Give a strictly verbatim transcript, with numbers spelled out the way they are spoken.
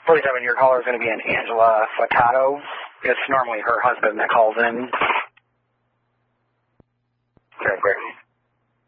forty-seven, your caller is going to be an Angela Flacato. It's normally her husband that calls in.